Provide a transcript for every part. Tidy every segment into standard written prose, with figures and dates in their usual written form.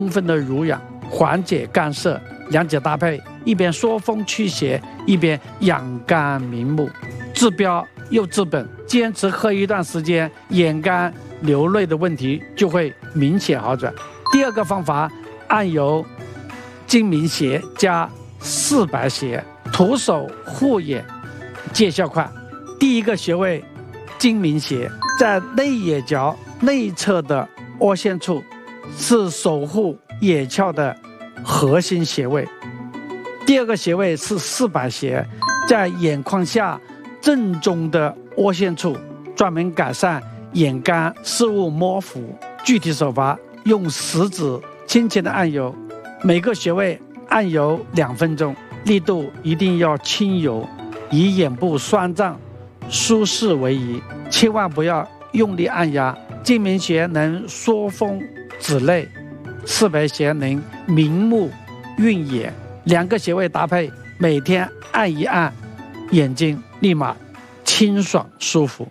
充分的濡养，缓解干涩，两者搭配，一边疏风驱邪，一边养肝明目，治标又治本。坚持喝一段时间，眼干流泪的问题就会明显好转。第二个方法，按揉睛明穴加四白穴，徒手护眼，见效快。第一个穴位，睛明穴，在内眼角内侧的窝线处，是守护眼窍的核心穴位。第二个穴位是四白穴，在眼眶下正中的窝线处，专门改善眼干视物模糊。具体手法，用食指轻轻的按揉，每个穴位按揉2分钟，力度一定要轻柔，以眼部酸胀舒适为宜，千万不要用力按压。睛明穴能疏风止泪，四白穴能明目运眼，两个穴位搭配，每天按一按，眼睛立马清爽舒服。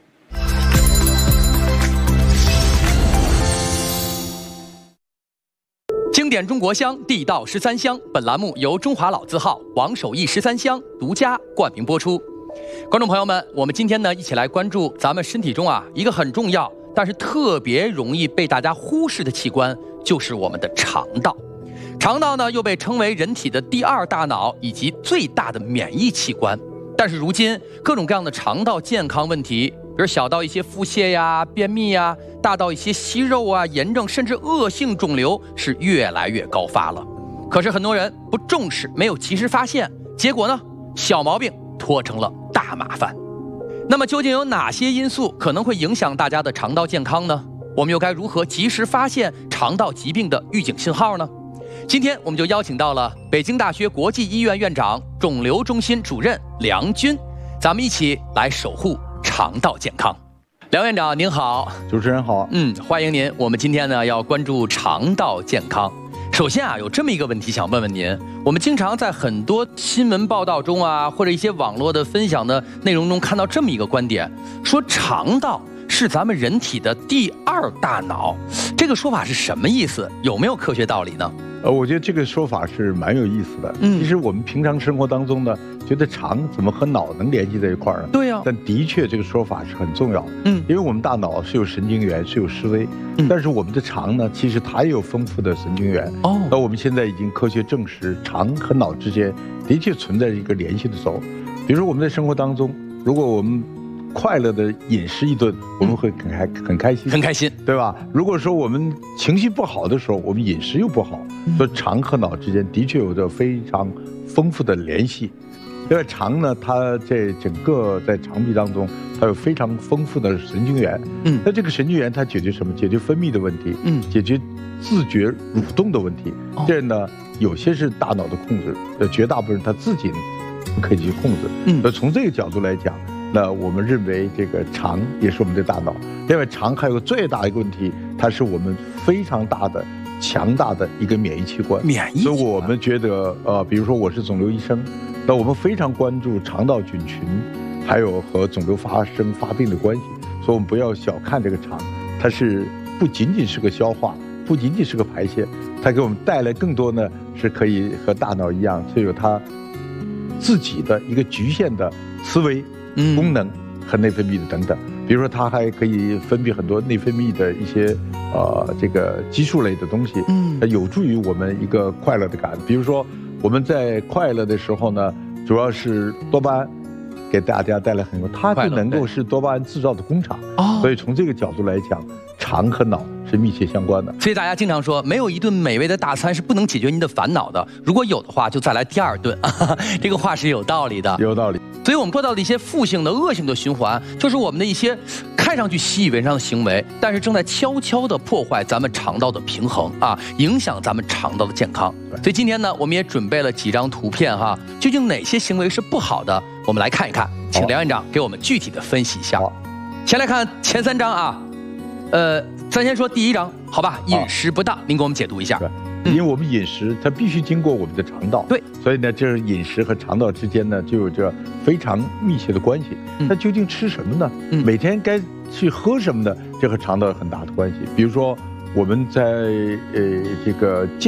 经典中国香，地道13香。本栏目由中华老字号王守义13香独家冠名播出。观众朋友们，我们今天呢一起来关注咱们身体中一个很重要，但是特别容易被大家忽视的器官，就是我们的肠道。肠道呢又被称为人体的第2大脑以及最大的免疫器官。但是如今各种各样的肠道健康问题，比如小到一些腹泻呀、便秘呀，大到一些息肉炎症，甚至恶性肿瘤是越来越高发了。可是很多人不重视，没有及时发现，结果呢，小毛病拖成了大麻烦。那么究竟有哪些因素可能会影响大家的肠道健康呢？我们又该如何及时发现肠道疾病的预警信号呢？今天我们就邀请到了北京大学国际医院院长、肿瘤中心主任梁军，咱们一起来守护肠道健康。梁院长您好。 主持人好。 欢迎您。我们今天呢要关注肠道健康。首先有这么一个问题想问问您，我们经常在很多新闻报道中或者一些网络的分享的内容中看到这么一个观点，说肠道是咱们人体的第2大脑，这个说法是什么意思？有没有科学道理呢？ 我觉得这个说法是蛮有意思的。其实我们平常生活当中呢，觉得肠怎么和脑能联系在一块儿呢？ 对呀。 但的确这个说法是很重要的。因为我们大脑是有神经元，是有思维，但是我们的肠呢，其实它也有丰富的神经元。那我们现在已经科学证实，肠和脑之间的确存在一个联系的轴。比如说我们在生活当中，如果我们快乐的饮食一顿，我们会很开心， 很开心， 对吧？如果说我们情绪不好的时候，我们饮食又不好，所以肠和脑之间的确有着非常丰富的联系。因为肠呢，它在整个在肠壁当中，它有非常丰富的神经元。那这个神经元它解决什么？解决分泌的问题，解决自觉蠕动的问题。这呢，有些是大脑的控制，绝大部分它自己可以去控制。所以从这个角度来讲，那我们认为这个肠也是我们的大脑。另外，肠还有个最大一个问题，它是我们非常大的、强大的一个免疫器官。所以我们觉得，比如说我是肿瘤医生，那我们非常关注肠道菌群，还有和肿瘤发病的关系。所以我们不要小看这个肠，它是不仅仅是个消化，不仅仅是个排泄，它给我们带来更多呢，是可以和大脑一样，是有它自己的一个局限的思维。功能和内分泌的等等，比如说它还可以分泌很多内分泌的一些这个激素类的东西，有助于我们一个快乐的感。比如说我们在快乐的时候呢，主要是多巴胺给大家带来很多，它就能够是多巴胺制造的工厂。所以从这个角度来讲，肠和脑是密切相关的。 所以大家经常说，没有一顿美味的大餐是不能解决您的烦恼的，如果有的话，就再来第2顿。这个话是有道理的， 有道理。 所以我们说到的一些负性的、恶性的循环，就是我们的一些看上去习以为常的行为，但是正在悄悄地破坏咱们肠道的平衡影响咱们肠道的健康。所以今天呢，我们也准备了几张图片究竟哪些行为是不好的，我们来看一看，请梁院长给我们具体的分析一下。先来看前3张咱先说第1张，好吧？饮食不当，您给我们解读一下。 因为我们饮食它必须经过我们的肠道， 对， 所以呢，这饮食和肠道之间呢就有着非常密切的关系。那究竟吃什么呢？每天该去喝什么呢？这和肠道有很大的关系。比如说我们在这个